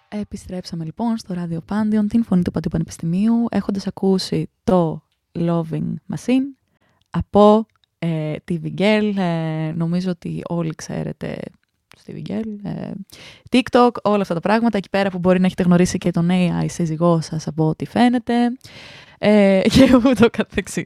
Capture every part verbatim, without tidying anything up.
Επιστρέψαμε λοιπόν στο ράδιο Πάντιον, την φωνή του Παντίου Πανεπιστημίου, έχοντας ακούσει το Loving Machine από ε, τη Stevie Girl. Ε, νομίζω ότι όλοι ξέρετε Stevie Girl, ε, TikTok, όλα αυτά τα πράγματα. Εκεί πέρα που μπορεί να έχετε γνωρίσει και τον έι άι σύζυγό σας από ό,τι φαίνεται ε, και ούτω καθεξής.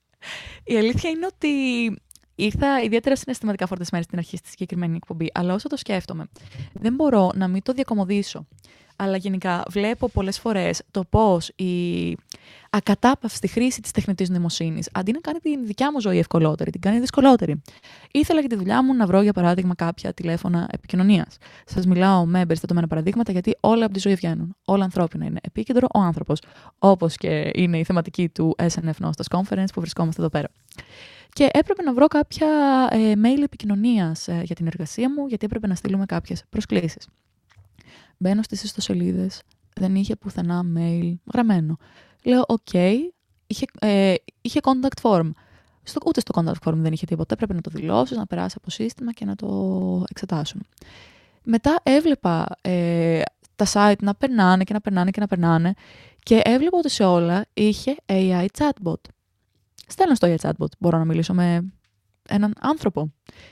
Η αλήθεια είναι ότι ήρθα ιδιαίτερα συναισθηματικά φορτισμένη στην αρχή στη συγκεκριμένη εκπομπή, αλλά όσο το σκέφτομαι, δεν μπορώ να μην το διακομωδήσω. Αλλά γενικά βλέπω πολλές φορές το πώς η ακατάπαυστη χρήση της τεχνητής νοημοσύνης, αντί να κάνει τη δικιά μου ζωή ευκολότερη, την κάνει δυσκολότερη. Ήθελα για τη δουλειά μου να βρω, για παράδειγμα, κάποια τηλέφωνα επικοινωνίας. Σας μιλάω με εμπεριστατωμένα παραδείγματα, γιατί όλα από τη ζωή βγαίνουν. Όλα ανθρώπινα είναι. Επίκεντρο ο άνθρωπος. Όπως και είναι η θεματική του ες εν εφ Nostos Conference που βρισκόμαστε εδώ πέρα. Και έπρεπε να βρω κάποια ε, mail επικοινωνίας ε, για την εργασία μου, γιατί έπρεπε να στείλουμε κάποιες προσκλήσεις. Μπαίνω στις ιστοσελίδες, δεν είχε πουθενά mail γραμμένο. Λέω, οκ, okay, είχε, ε, είχε contact form. Στο, ούτε στο contact form δεν είχε τίποτα. Έπρεπε να το δηλώσεις, να περάσει από σύστημα και να το εξετάσουν. Μετά έβλεπα ε, τα site να περνάνε και να περνάνε και να περνάνε και έβλεπα ότι σε όλα είχε έι άι chatbot. Στέλνω στο έι άι chatbot. Μπορώ να μιλήσω με έναν άνθρωπο.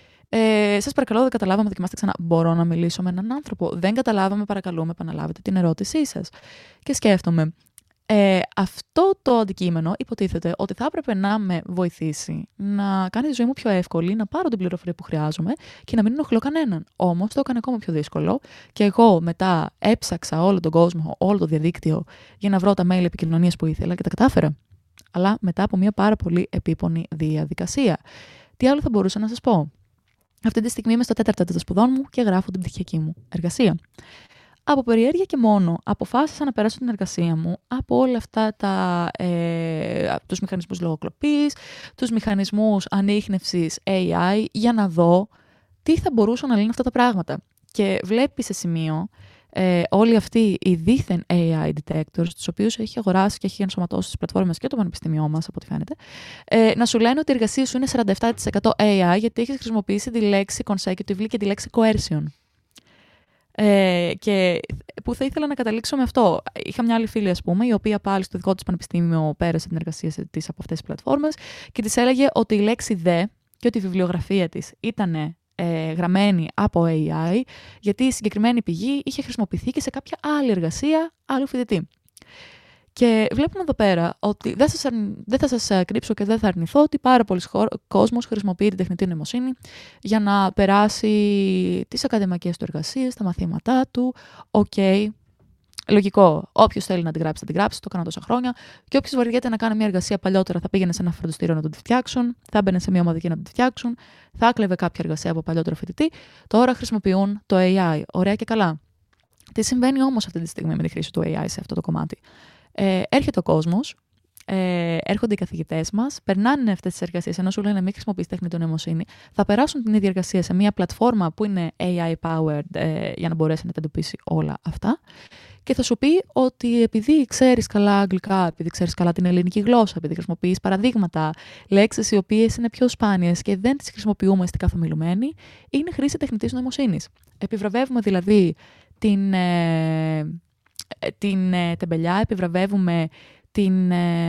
Ε, σας παρακαλώ, δεν καταλάβαμε, δοκιμάστε ξανά. Μπορώ να μιλήσω με έναν άνθρωπο. Δεν καταλάβαμε, παρακαλούμε, επαναλάβετε την ερώτησή σας. Και σκέφτομαι, ε, αυτό το αντικείμενο υποτίθεται ότι θα έπρεπε να με βοηθήσει να κάνει τη ζωή μου πιο εύκολη, να πάρω την πληροφορία που χρειάζομαι και να μην ενοχλώ κανέναν. Όμως το έκανε ακόμα πιο δύσκολο και εγώ μετά έψαξα όλο τον κόσμο, όλο το διαδίκτυο για να βρω τα mail επικοινωνίας που ήθελα και τα κατάφερα. Αλλά μετά από μια πάρα πολύ επίπονη διαδικασία. Τι άλλο θα μπορούσα να σας πω? Αυτή τη στιγμή είμαι στο τέταρτο έτος των σπουδών μου και γράφω την πτυχιακή μου εργασία. Από περιέργεια και μόνο αποφάσισα να περάσω την εργασία μου από όλα αυτά τα, ε, τους μηχανισμούς λογοκλοπής, τους μηχανισμούς ανίχνευσης έι άι για να δω τι θα μπορούσαν να λύνουν αυτά τα πράγματα. Και βλέπει σε σημείο ε, όλοι αυτοί οι δίθεν έι άι detectors, τους οποίους έχει αγοράσει και έχει ενσωματώσει στις πλατφόρμες και το πανεπιστήμιό μας, από ό,τι φαίνεται, ε, να σου λένε ότι η εργασία σου είναι σαράντα επτά τοις εκατό έι άι γιατί έχεις χρησιμοποιήσει τη λέξη consecutively και τη λέξη coercion. Ε, και που θα ήθελα να καταλήξω με αυτό. Είχα μια άλλη φίλη, ας πούμε, η οποία πάλι στο δικό της πανεπιστήμιο πέρασε την εργασία της από αυτές τις πλατφόρμες και της έλεγε ότι η λέξη δε και ότι η βιβλιογραφία της ήταν ε, γραμμένη από έι άι, γιατί η συγκεκριμένη πηγή είχε χρησιμοποιηθεί και σε κάποια άλλη εργασία άλλου φοιτητή. Και βλέπουμε εδώ πέρα ότι δεν, σας, δεν θα σας κρύψω και δεν θα αρνηθώ ότι πάρα πολλοί κόσμος χρησιμοποιεί την τεχνητή νοημοσύνη για να περάσει τις ακαδημαϊκές του εργασίες, τα μαθήματά του. Οκ, okay. Λογικό. Όποιος θέλει να την γράψει, θα την γράψει. Το έκανα τόσα χρόνια. Και όποιος βαριέται να κάνει μια εργασία παλιότερα, θα πήγαινε σε ένα φροντιστήριο να το τη φτιάξουν, θα έμπαινε σε μια ομαδική να το τη φτιάξουν, θα έκλεβε κάποια εργασία από παλιότερο φοιτητή. Τώρα χρησιμοποιούν το έι άι. Ωραία και καλά. Τι συμβαίνει όμως αυτή τη στιγμή με τη χρήση του έι άι σε αυτό το κομμάτι? Ε, έρχεται ο κόσμος, ε, έρχονται οι καθηγητές μας, περνάνε αυτές τις εργασίες, ενώ σου λένε μην χρησιμοποιείς τεχνητή νοημοσύνη, θα περάσουν την ίδια εργασία σε μια πλατφόρμα που είναι έι άι powered ε, για να μπορέσει να τα εντοπίσει όλα αυτά και θα σου πει ότι επειδή ξέρεις καλά αγγλικά, επειδή ξέρεις καλά την ελληνική γλώσσα, επειδή χρησιμοποιείς παραδείγματα, λέξεις οι οποίες είναι πιο σπάνιες και δεν τις χρησιμοποιούμε στην καθομιλουμένη, είναι χρήση τεχνητής νοημοσύνης. Επιβραβεύουμε δηλαδή την... Ε, την ε, τεμπελιά, επιβραβεύουμε την,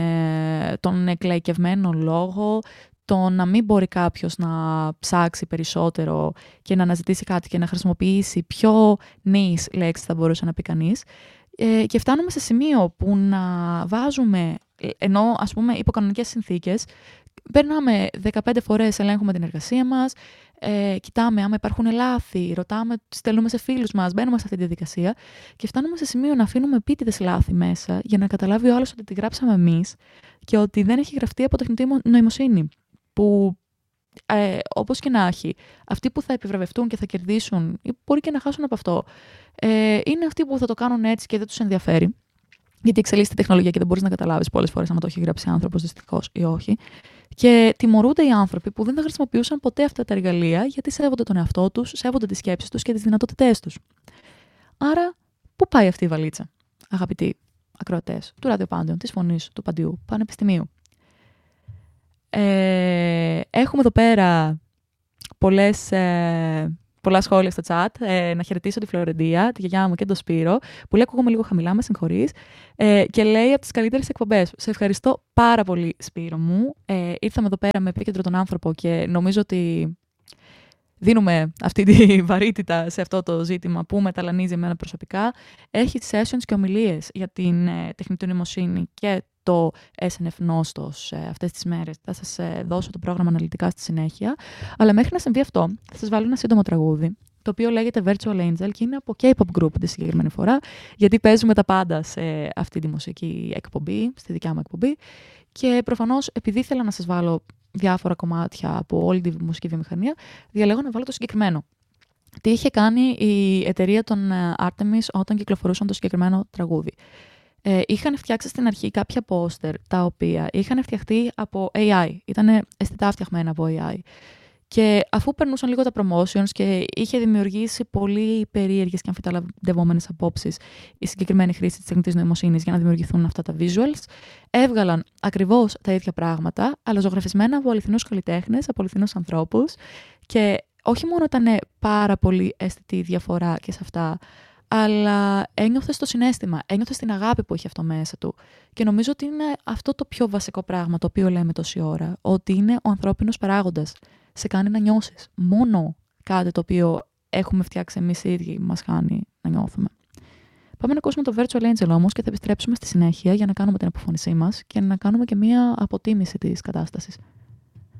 ε, τον εκλαϊκευμένο λόγο, το να μην μπορεί κάποιος να ψάξει περισσότερο και να αναζητήσει κάτι και να χρησιμοποιήσει πιο νης λέξεις θα μπορούσε να πει κανείς. Ε, και φτάνουμε σε σημείο που να βάζουμε, ενώ ας πούμε υπό κανονικές συνθήκες, περνάμε δεκαπέντε φορές, ελέγχουμε την εργασία μας, ε, κοιτάμε άμα υπάρχουν λάθη, ρωτάμε, στέλνουμε σε φίλους μας, μπαίνουμε σε αυτή τη διαδικασία και φτάνουμε σε σημείο να αφήνουμε επίτηδες λάθη μέσα για να καταλάβει ο άλλος ότι τη γράψαμε εμείς και ότι δεν έχει γραφτεί από τεχνητή νοημοσύνη. Που ε, όπως και να έχει, αυτοί που θα επιβραβευτούν και θα κερδίσουν ή μπορεί και να χάσουν από αυτό, ε, είναι αυτοί που θα το κάνουν έτσι και δεν τους ενδιαφέρει. Γιατί εξελίσσεται η τεχνολογία και δεν μπορείς να καταλάβεις πολλές φορές αν το έχει γράψει άνθρωπος δυστυχώς ή όχι. Και τιμωρούνται οι άνθρωποι που δεν θα χρησιμοποιούσαν ποτέ αυτά τα εργαλεία γιατί σέβονται τον εαυτό τους, σέβονται τις σκέψεις τους και τις δυνατότητές τους. Άρα, πού πάει αυτή η βαλίτσα, αγαπητοί ακροατές του Ράδιο Πάντιον, της Φωνής του Παντιού Πανεπιστημίου? Ε, έχουμε εδώ πέρα πολλές, ε, πολλά σχόλια στο chat. Ε, να χαιρετήσω τη Φλωρεντία, τη γιαγιά μου και τον Σπύρο, που λέει: ακούγομαι λίγο χαμηλά, με συγχωρείς. Ε, και λέει από τις καλύτερες εκπομπές. Σε ευχαριστώ πάρα πολύ, Σπύρο μου. Ε, ήρθαμε εδώ πέρα με επίκεντρο τον άνθρωπο και νομίζω ότι δίνουμε αυτή τη βαρύτητα σε αυτό το ζήτημα που μεταλανίζει εμένα προσωπικά. Έχει sessions και ομιλίες για την ε, τεχνητή νοημοσύνη και το ες εν εφ Νόστος ε, αυτές τις μέρες. Θα σας ε, δώσω το πρόγραμμα αναλυτικά στη συνέχεια. Αλλά μέχρι να συμβεί αυτό, θα σας βάλω ένα σύντομο τραγούδι, το οποίο λέγεται Virtual Angel και είναι από K-pop group τη συγκεκριμένη φορά, γιατί παίζουμε τα πάντα σε αυτή τη μουσική εκπομπή, στη δικιά μου εκπομπή. Και προφανώς, επειδή ήθελα να σας βάλω διάφορα κομμάτια από όλη τη μουσική βιομηχανία, διαλέγω να βάλω το συγκεκριμένο. Τι είχε κάνει η εταιρεία των Artemis όταν κυκλοφορούσαν το συγκεκριμένο τραγούδι. Ε, είχαν φτιάξει στην αρχή κάποια πόστερ, τα οποία είχαν φτιαχτεί από έι άι. Ήταν αισθητά φτιαγμένα από έι άι. Και αφού περνούσαν λίγο τα promotions και είχε δημιουργήσει πολύ περίεργες και αμφιταλαντευόμενες απόψεις η συγκεκριμένη χρήση της τεχνητής νοημοσύνης για να δημιουργηθούν αυτά τα visuals, έβγαλαν ακριβώς τα ίδια πράγματα, αλλά ζωγραφισμένα από αληθινούς καλλιτέχνες, από αληθινούς ανθρώπους. Και όχι μόνο ήταν πάρα πολύ αισθητή διαφορά και σε αυτά, αλλά ένιωθες το συναίσθημα, ένιωθες την αγάπη που έχει αυτό μέσα του. Και νομίζω ότι είναι αυτό το πιο βασικό πράγμα το οποίο λέμε τόση ώρα, ότι είναι ο ανθρώπινος παράγοντας. Σε κάνει να νιώσεις. Μόνο κάτι το οποίο έχουμε φτιάξει εμείς οι ίδιοι μας κάνει να νιώθουμε. Πάμε να ακούσουμε το Virtual Angel όμως και θα επιστρέψουμε στη συνέχεια για να κάνουμε την αποφώνησή μας και να κάνουμε και μία αποτίμηση της κατάστασης.